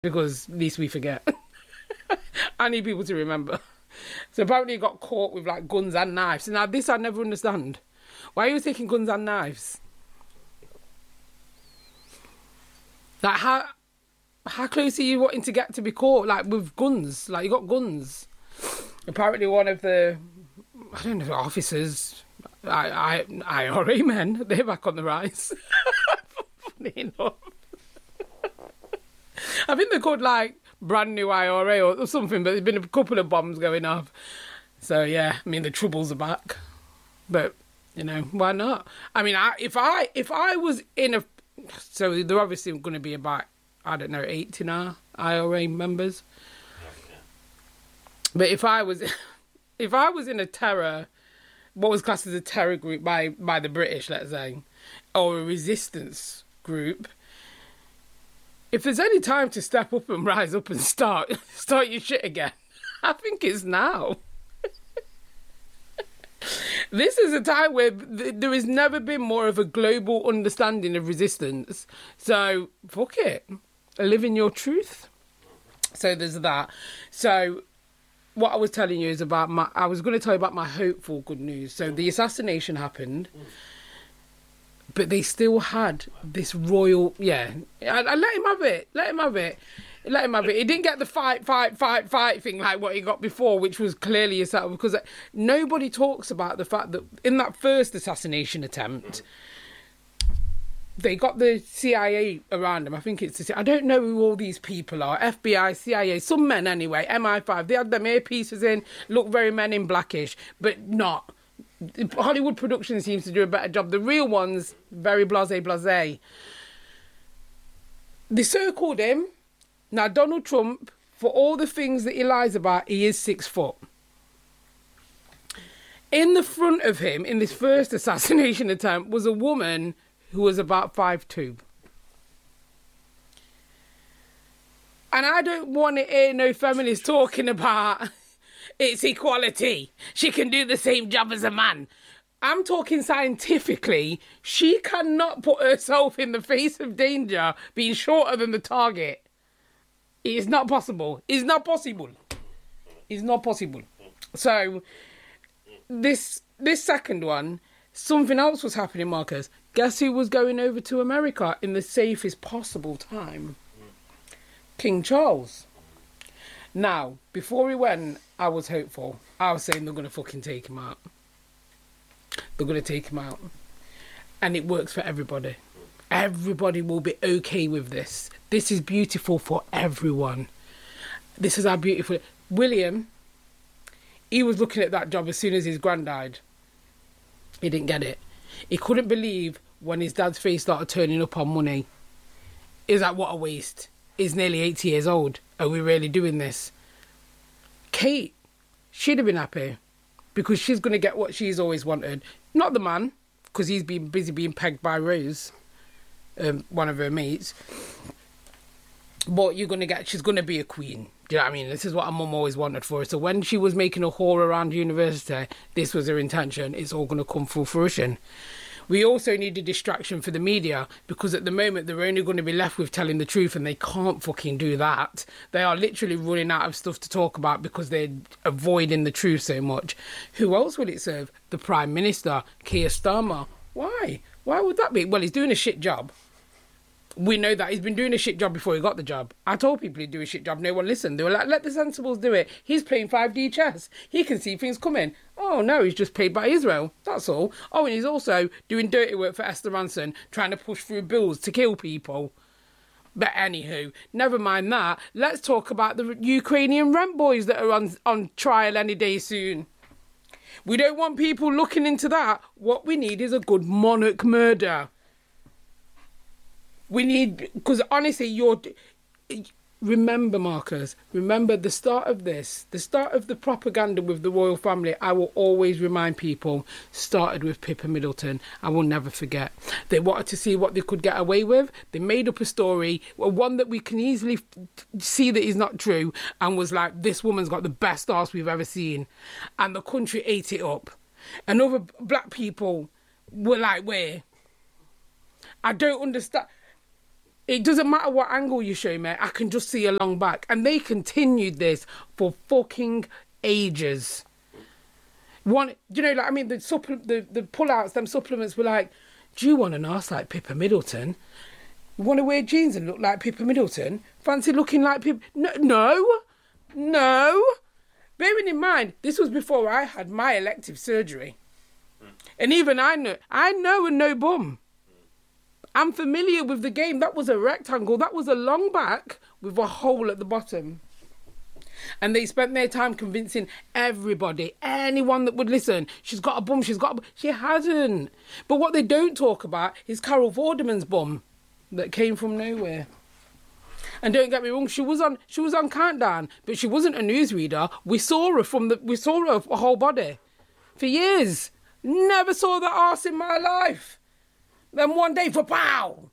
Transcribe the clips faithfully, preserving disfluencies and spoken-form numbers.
because at least we forget. I need people to remember. So apparently he got caught with like guns and knives. Now this I never understand. Why are you taking guns and knives? Like how how close are you wanting to get to be caught? Like with guns. Like you got guns. Apparently one of the I don't know officers I I I R A men, they're back on the rise. Funny enough. I think they're called like brand new I R A or something, but there's been a couple of bombs going off. So yeah, I mean the troubles are back. But you know, why not? I mean, I, if I if I was in a so they're obviously going to be about I don't know eighty now I R A members. But if I was if I was in a terror, what was classed as a terror group by by the British, let's say, or a resistance group. If there's any time to step up and rise up and start start your shit again, I think it's now. This is a time where th- there has never been more of a global understanding of resistance. So, fuck it. Live in your truth. So there's that. So, what I was telling you is about my... I was going to tell you about my hopeful good news. So, the assassination happened... But they still had this royal, yeah. I, I let him have it. Let him have it. Let him have it. He didn't get the fight, fight, fight, fight thing like what he got before, which was clearly a setup. Because nobody talks about the fact that in that first assassination attempt, they got the C I A around him. I think it's the, I don't know who all these people are. F B I, C I A, some men anyway. M I five. They had them earpieces in, look very Men in Blackish, but not. Hollywood production seems to do a better job. The real ones, very blasé, blasé. They circled him. Now, Donald Trump, for all the things that he lies about, he is six foot. In the front of him, in this first assassination attempt, was a woman who was about five two. And I don't want to hear no feminists talking about... It's equality. She can do the same job as a man. I'm talking scientifically. She cannot put herself in the face of danger being shorter than the target. It is not possible. It's not possible. It's not possible. So, this this second one, something else was happening, Marcus. Guess who was going over to America in the safest possible time? King Charles. Now, before he went, I was hopeful. I was saying they're going to fucking take him out. They're going to take him out. And it works for everybody. Everybody will be okay with this. This is beautiful for everyone. This is how beautiful... William, he was looking at that job as soon as his grand died. He didn't get it. He couldn't believe when his dad's face started turning up on money. He was like, what a waste. He's nearly eighty years old. Are we really doing this? Kate, she'd have been happy because she's going to get what she's always wanted. Not the man, because he's been busy being pegged by Rose, um, one of her mates. But you're going to get, she's going to be a queen. Do you know what I mean? This is what her mum always wanted for her. So when she was making a whore around university, this was her intention. It's all going to come full fruition. We also need a distraction for the media because at the moment they're only going to be left with telling the truth and they can't fucking do that. They are literally running out of stuff to talk about because they're avoiding the truth so much. Who else will it serve? The Prime Minister, Keir Starmer. Why? Why would that be? Well, he's doing a shit job. We know that. He's been doing a shit job before he got the job. I told people he'd do a shit job. No one listened. They were like, let the sensibles do it. He's playing five D chess. He can see things coming. Oh, no, he's just paid by Israel. That's all. Oh, and he's also doing dirty work for Esther Ranson, trying to push through bills to kill people. But anywho, never mind that. Let's talk about the Ukrainian rent boys that are on, on trial any day soon. We don't want people looking into that. What we need is a good monarch murder. We need, because honestly, you're, remember Marcus, remember the start of this, the start of the propaganda with the royal family, I will always remind people, started with Pippa Middleton. I will never forget. They wanted to see what they could get away with. They made up a story, one that we can easily see that is not true, and was like, this woman's got the best arse we've ever seen. And the country ate it up. And other black people were like, where? I don't understand. It doesn't matter what angle you show me, I can just see a long back. And they continued this for fucking ages. One, you know, like, I mean, the supple- the, the pull-outs, them supplements were like, do you want an arse like Pippa Middleton? You want to wear jeans and look like Pippa Middleton? Fancy looking like Pippa? No, no, no. Bearing in mind, this was before I had my elective surgery. And even I know, I know a no bum. I'm familiar with the game. That was a rectangle. That was a long back with a hole at the bottom. And they spent their time convincing everybody, anyone that would listen, she's got a bum, she's got a bum. She hasn't. But what they don't talk about is Carol Vorderman's bum that came from nowhere. And don't get me wrong, she was on she was on Countdown, but she wasn't a newsreader. We saw her from the we saw her whole body for years. Never saw that arse in my life. Then one day, for pow,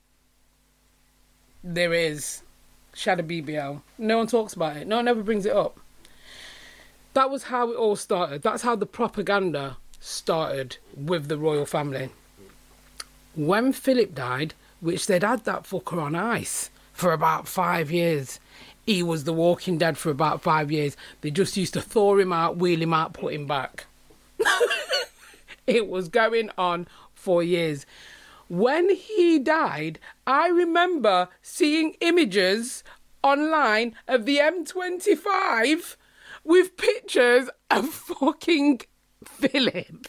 there is. She had a B B L. No one talks about it. No one ever brings it up. That was how it all started. That's how the propaganda started with the royal family. When Philip died, which they'd had that fucker on ice for about five years. He was the Walking Dead for about five years. They just used to thaw him out, wheel him out, put him back. It was going on for years. When he died, I remember seeing images online of the M twenty-five with pictures of fucking Philip.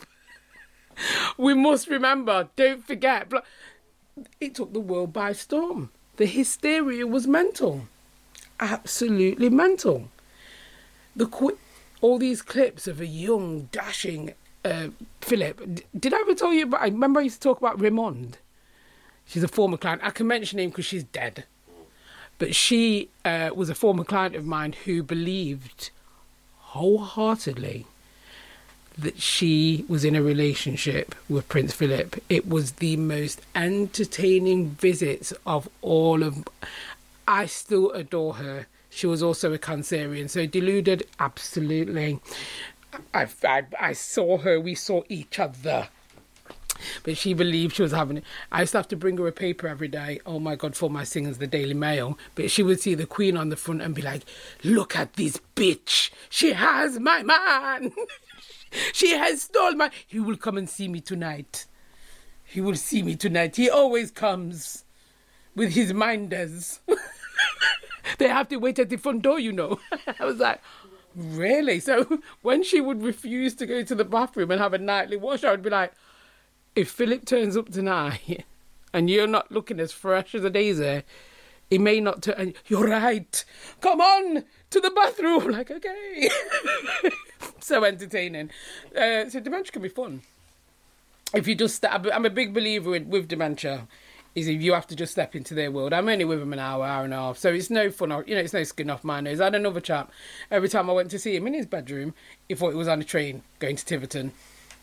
We must remember, don't forget. It took the world by storm. The hysteria was mental. Absolutely mental. The qu- all these clips of a young, dashing uh, Philip. D- did I ever tell you about... I remember I used to talk about Raymond. She's a former client. I can mention him because she's dead. But she uh, was a former client of mine who believed wholeheartedly that she was in a relationship with Prince Philip. It was the most entertaining visits of all of... I still adore her. She was also a Cancerian, so deluded, absolutely. I, I, I saw her, we saw each other. But she believed she was having it. I used to have to bring her a paper every day. Oh my God, for my singers, the Daily Mail. But she would see the Queen on the front and be like, look at this bitch. She has my man. She has stole my... He will come and see me tonight. He will see me tonight. He always comes with his minders. They have to wait at the front door, you know. I was like, really? So when she would refuse to go to the bathroom and have a nightly wash, I would be like, if Philip turns up tonight and you're not looking as fresh as a daisy, he may not turn... You're right. Come on to the bathroom. I'm like, okay. So entertaining. Uh, so dementia can be fun. If you just... I'm a big believer with, with dementia. Is if you have to just step into their world. I'm only with him an hour, hour and a half, so it's no fun, you know, it's no skin off my nose. I had another chap, every time I went to see him in his bedroom, he thought he was on a train going to Tiverton.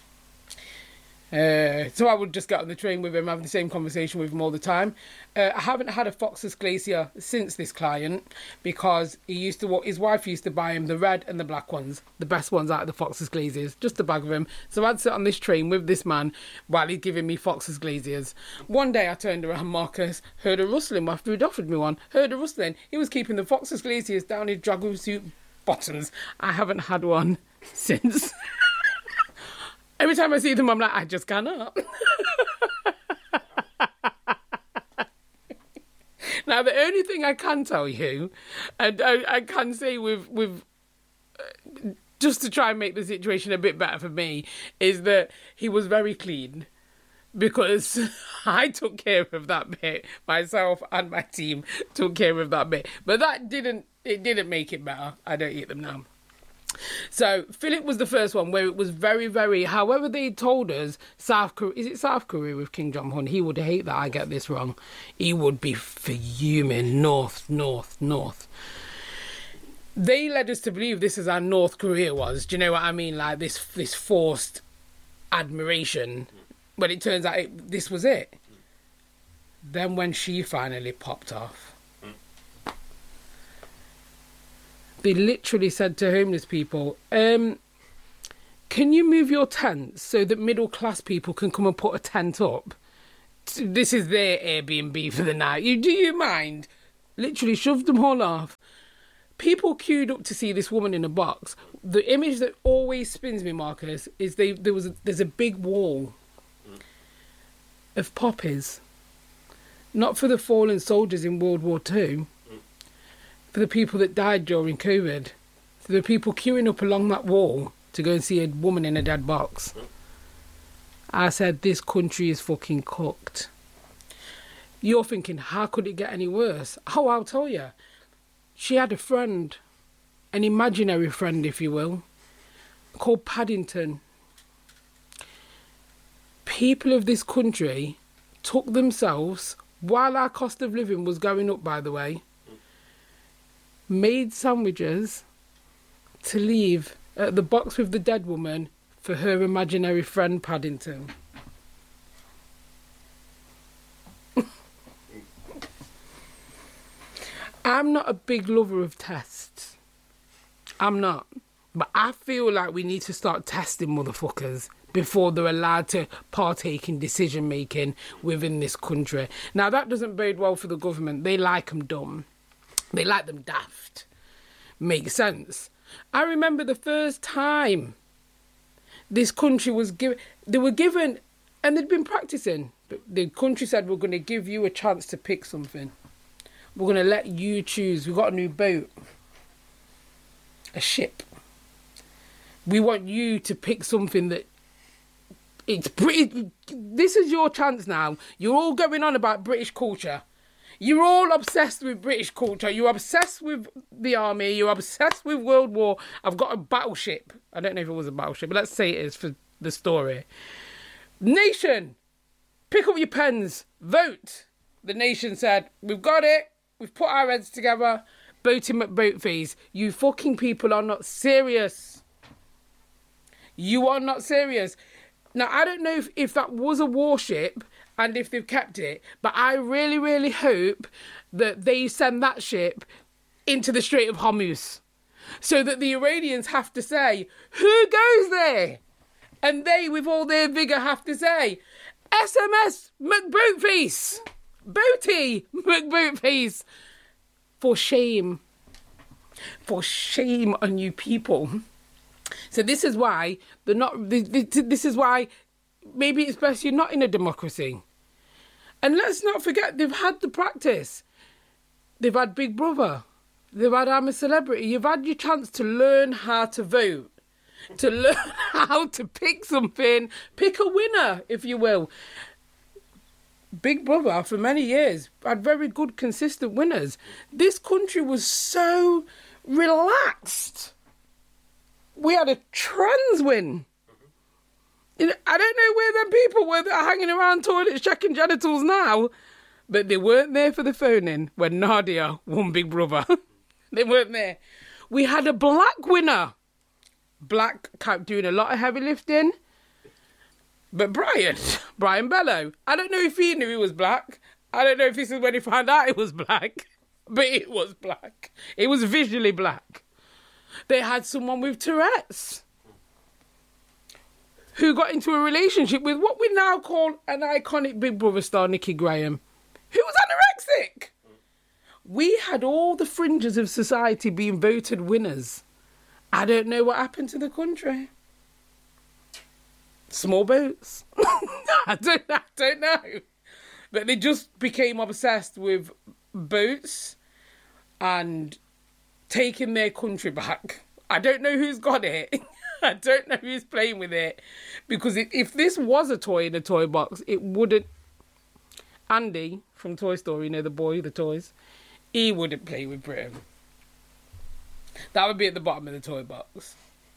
Uh, so I would just get on the train with him, have the same conversation with him all the time. Uh, I haven't had a Fox's Glacier since this client because he used to, his wife used to buy him the red and the black ones, the best ones out of the Fox's Glaciers, just a bag of them. So I'd sit on this train with this man while he'd giving me Fox's Glaciers. One day I turned around, Marcus, heard a rustling after he'd offered me one, heard a rustling. He was keeping the Fox's Glaciers down his dragon suit bottoms. I haven't had one since. Every time I see them, I'm like, I just cannot. Now, the only thing I can tell you, and I, I can say with, with uh, just to try and make the situation a bit better for me, is that he was very clean. Because I took care of that bit. Myself and my team took care of that bit. But that didn't, it didn't make it better. I don't eat them now. So Philip was the first one where it was very, very, however they told us, South Korea, is it South Korea with Kim Jong-un? He would hate that I get this wrong. He would be fuming north, north, north. They led us to believe this is how North Korea was. Do you know what I mean? Like this, this forced admiration. But it turns out it, this was it. Then when she finally popped off, they literally said to homeless people, um, can you move your tents so that middle class people can come and put a tent up This is their Airbnb for the night. You do you mind? Literally shoved them all off. People queued up to see this woman in a box. The image that always spins me, Marcus, is they there was a, there's a big wall mm. of poppies, not for the fallen soldiers in World War Two, mm. for the people that died during COVID. So there were people queuing up along that wall to go and see a woman in a dead box. Mm. I said, this country is fucking cooked. You're thinking, how could it get any worse? Oh, I'll tell you. She had a friend, an imaginary friend, if you will, called Paddington. People of this country took themselves, while our cost of living was going up, by the way, made sandwiches to leave at the box with the dead woman for her imaginary friend Paddington. I'm not a big lover of tests. I'm not. But I feel like we need to start testing motherfuckers before they're allowed to partake in decision making within this country. Now, that doesn't bode well for the government. They like them dumb. They like them daft. Makes sense. I remember the first time this country was given, they were given, and they'd been practicing, but the country said, we're going to give you a chance to pick something. We're going to let you choose. We've got a new boat. A ship. We want you to pick something that... It's British. This is your chance now. You're all going on about British culture. You're all obsessed with British culture. You're obsessed with the army. You're obsessed with World War. I've got a battleship. I don't know if it was a battleship, but let's say it is for the story. Nation, pick up your pens. Vote. The nation said, we've got it. We've put our heads together. Boating McBoat fees. You fucking people are not serious. You are not serious. Now, I don't know if, if that was a warship and if they've kept it, but I really, really hope that they send that ship into the Strait of Hormuz so that the Iranians have to say, who goes there? And they, with all their vigour, have to say, S M S McBoatface. Boaty McBoatface. For shame. For shame on you people. So this is why they're not, this is why maybe it's best you're not in a democracy. And let's not forget, they've had the practice. They've had Big Brother. They've had I'm a Celebrity. You've had your chance to learn how to vote. To learn how to pick something. Pick a winner, if you will. Big Brother, for many years, had very good, consistent winners. This country was so relaxed. We had a trans win. You know, I don't know where them people were that are hanging around toilets checking genitals now, but they weren't there for the phone-in when Nadia won Big Brother. They weren't there. We had a black winner. Black kept doing a lot of heavy lifting. But Brian, Brian Bello, I don't know if he knew he was black. I don't know if this is when he found out it was black. But it was black. It was visually black. They had someone with Tourette's who got into a relationship with what we now call an iconic Big Brother star, Nikki Graham, who was anorexic. We had all the fringes of society being voted winners. I don't know what happened to the country. Small boats. I don't, I don't know. But they just became obsessed with boats and taking their country back. I don't know who's got it. I don't know who's playing with it. Because if, if this was a toy in a toy box, it wouldn't... Andy from Toy Story, you know, the boy, the toys, he wouldn't play with Britain. That would be at the bottom of the toy box.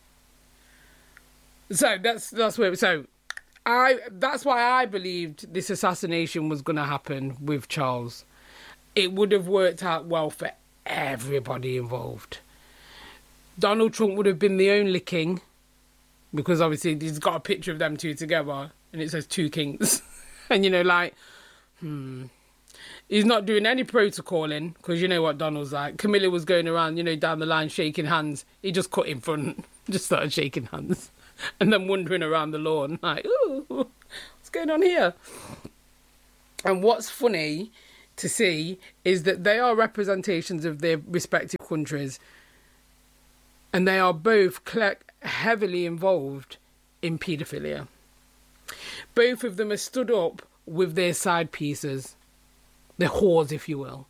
So that's that's where. So I that's why I believed this assassination was going to happen with Charles. It would have worked out well for everybody involved. Donald Trump would have been the only king, because obviously he's got a picture of them two together and it says two kings. And you know, like, hmm. He's not doing any protocoling, because you know what Donald's like. Camilla was going around, you know, down the line shaking hands. He just cut in front, just started shaking hands. And then wandering around the lawn, like, ooh, what's going on here? And what's funny to see is that they are representations of their respective countries, and they are both heavily involved in paedophilia. Both of them are stood up with their side pieces, their whores, if you will.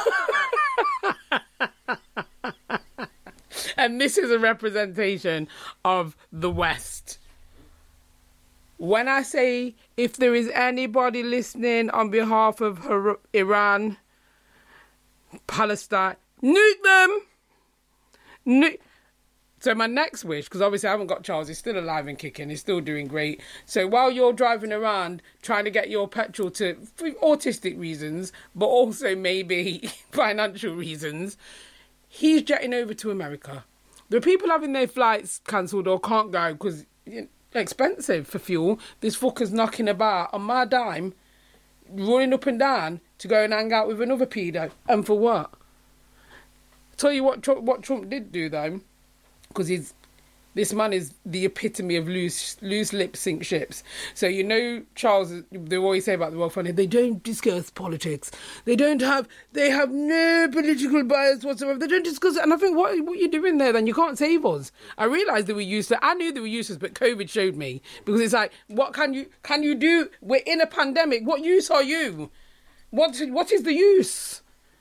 And this is a representation of the West. When I say, if there is anybody listening on behalf of Her- Iran, Palestine, nuke them! Nuke. So my next wish, because obviously I haven't got Charles, he's still alive and kicking, he's still doing great. So while you're driving around trying to get your petrol to, for autistic reasons, but also maybe financial reasons, he's jetting over to America. There are people having their flights cancelled or can't go because it's expensive for fuel. This fucker's knocking about on my dime, running up and down to go and hang out with another pedo. And for what? Tell you what, what Trump did do though, because he's this man is the epitome of loose loose lip sync ships. So you know, Charles, they always say about the Royal Family, they don't discuss politics. They don't have they have no political bias whatsoever. They don't discuss it. And I think, what what are you doing there then? You can't save us. I realised they were useless. I knew they were useless, but COVID showed me. Because it's like, what can you can you do? We're in a pandemic. What use are you? What what is the use?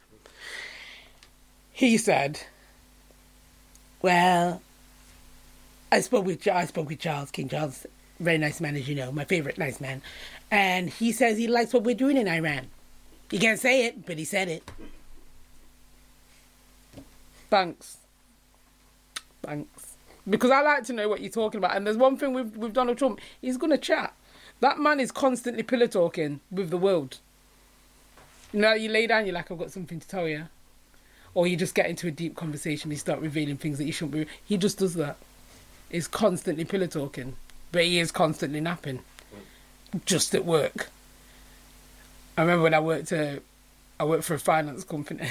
He said, well, I spoke with I spoke with Charles, King Charles, very nice man, as you know, my favourite nice man. And he says he likes what we're doing in Iran. He can't say it, but he said it. Thanks. Thanks. Because I like to know what you're talking about. And there's one thing with, with Donald Trump, he's going to chat. That man is constantly pillow talking with the world. You know, you lay down, you're like, I've got something to tell you. Or you just get into a deep conversation, you start revealing things that you shouldn't be. He just does that. He's constantly pillow talking, but he is constantly napping, just at work. I remember when I worked, uh, I worked for a finance company.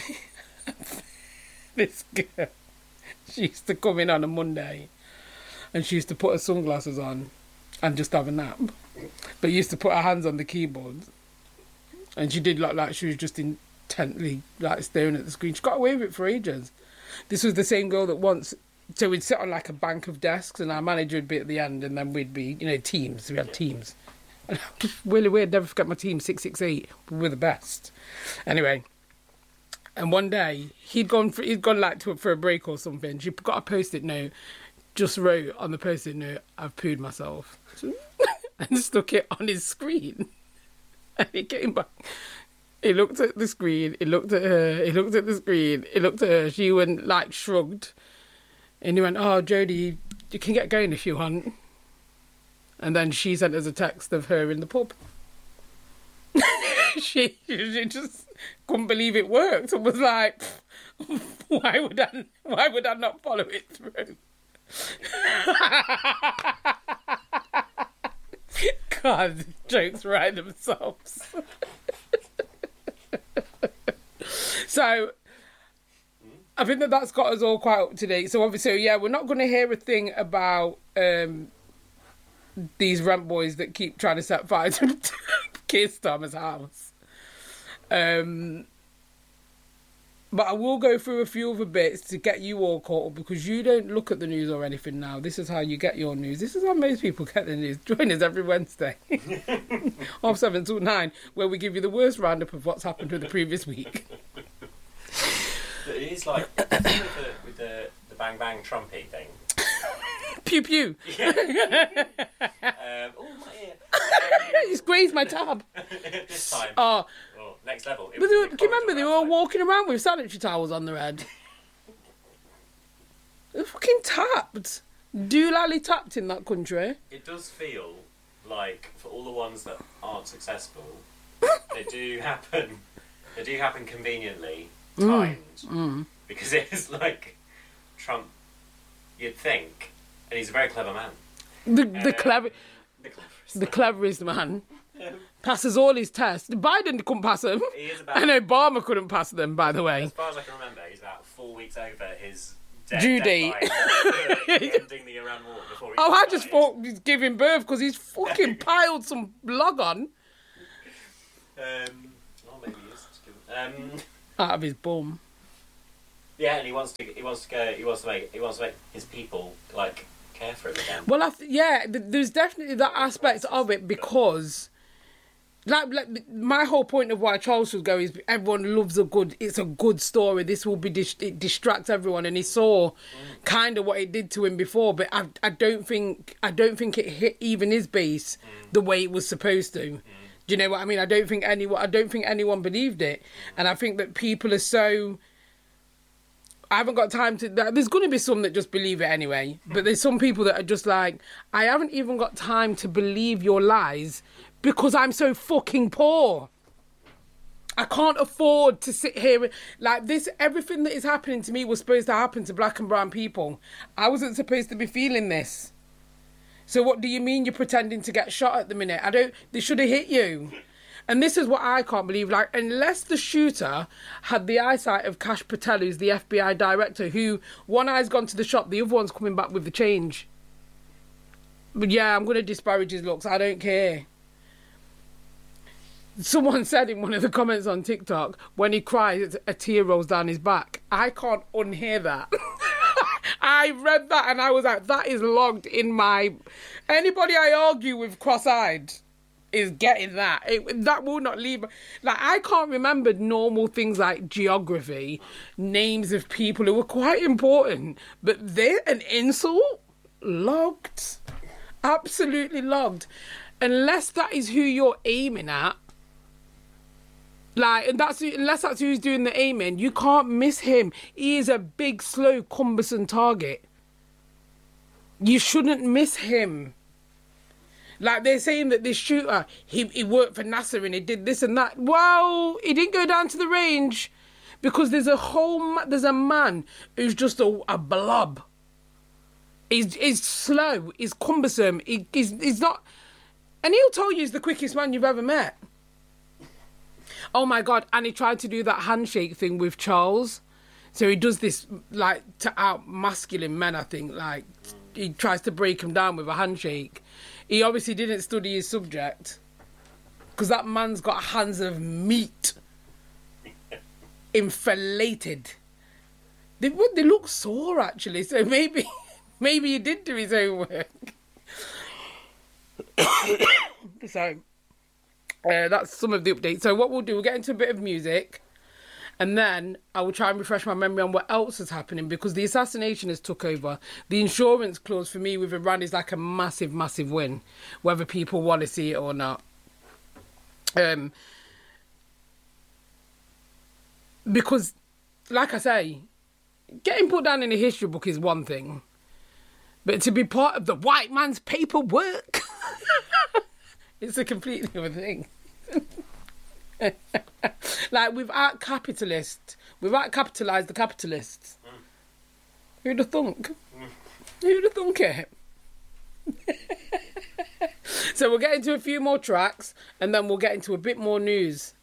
This girl, she used to come in on a Monday, and she used to put her sunglasses on, and just have a nap. But used to put her hands on the keyboard, and she did look like she was just intently like staring at the screen. She got away with it for ages. This was the same girl that once. So we'd sit on like a bank of desks, and our manager would be at the end, and then we'd be, you know, teams. We had teams. And just really weird. Never forget my team, six six eight. We were the best. Anyway, and one day he'd gone for he'd gone like to for a break or something. She got a post-it note, just wrote on the post-it note, "I've pooed myself," and stuck it on his screen. And he came back. He looked at the screen. He looked at her. He looked at the screen. He looked at her. She went like shrugged. And he went, oh, Jodie, you can get going if you want. And then she sent us a text of her in the pub. she, she just couldn't believe it worked and was like, why would I, why would I not follow it through? God, jokes write themselves. So... I think that that's got us all quite up to date. So obviously, yeah, we're not going to hear a thing about um, these rant boys that keep trying to set fire to Keir Starmer's house. Um, but I will go through a few other bits to get you all caught up, because you don't look at the news or anything now. This is how you get your news. This is how most people get the news. Join us every Wednesday, half seven till nine, where we give you the worst roundup of what's happened with the previous week. It is like with, the, with the, the bang bang Trumpy thing. Pew pew. Yeah. um, oh my ear. Um, you squeezed my tab. This time. Oh, oh next level. It but they were, the do you remember they were all outside. walking around with sanitary towels on their head? They're fucking tapped. Doolally tapped in that country. It does feel like for all the ones that aren't successful, they do happen. They do happen conveniently. Timed Mm, mm. because it's like Trump, you'd think, and he's a very clever man. The the Uh, clever, The cleverest. the cleverest man. Passes all his tests. Biden couldn't pass them, He is about, and Obama couldn't pass them. By the way, as far as I can remember, he's about four weeks over his dead, Due date. deadline for ending the Iran war before he oh, I dies. just thought he's giving birth because he's fucking piled some log on. Um, oh, maybe he is. Um, Out of his bum. yeah, and he wants to. He wants to go. He wants to make. He wants to make his people like care for him again. Well, I th- yeah, th- there's definitely that aspect of it because, like, like, my whole point of why Charles should go is everyone loves a good. It's a good story. This will be dis- it distracts everyone, and he saw mm. kind of what it did to him before. But I, I don't think, I don't think it hit even his base mm. the way it was supposed to. Mm. Do you know what I mean? I don't think anyone, I don't think anyone believed it, mm. and I think that people are so. I haven't got time to... There's going to be some that just believe it anyway. But there's some people that are just like, I haven't even got time to believe your lies because I'm so fucking poor. I can't afford to sit here... Like this, everything that is happening to me was supposed to happen to black and brown people. I wasn't supposed to be feeling this. So what do you mean you're pretending to get shot at the minute? I don't... They should have hit you. And this is what I can't believe. Like, unless the shooter had the eyesight of Kash Patel, who's the F B I director, who one eye's gone to the shop, the other one's coming back with the change. But yeah, I'm going to disparage his looks. I don't care. Someone said in one of the comments on TikTok, when he cries, a tear rolls down his back. I can't unhear that. I read that and I was like, that is logged in my... Anybody I argue with cross-eyed is getting that. It, that will not leave. Like, I can't remember normal things like geography, names of people who were quite important, but they're an insult? Logged. Absolutely logged. Unless that is who you're aiming at, like, and that's who, unless that's who's doing the aiming, you can't miss him. He is a big, slow, cumbersome target. You shouldn't miss him. Like, they're saying that this shooter, he, he worked for NASA and he did this and that. Well, he didn't go down to the range because there's a whole, there's a man who's just a, a blob. He's, he's slow, he's cumbersome, he, he's, he's not... And he'll tell you he's the quickest man you've ever met. Oh my God, and he tried to do that handshake thing with Charles. So he does this, like, to out masculine men, I think. Like, he tries to break him down with a handshake. He obviously didn't study his subject. Because that man's got hands of meat. Infilated. They, they look sore, actually. So maybe, maybe he did do his own work. So, uh, that's some of the updates. So what we'll do, we'll get into a bit of music. And then I will try and refresh my memory on what else is happening, because the assassination has took over. The insurance clause for me with Iran is like a massive, massive win, whether people want to see it or not. Um, because, like I say, getting put down in a history book is one thing, but to be part of the white man's paperwork, it's a completely other thing. Like, without capitalists, without capitalise the capitalists, mm. who'd have thunk? Mm. Who'd have thunk it? So we'll get into a few more tracks and then we'll get into a bit more news.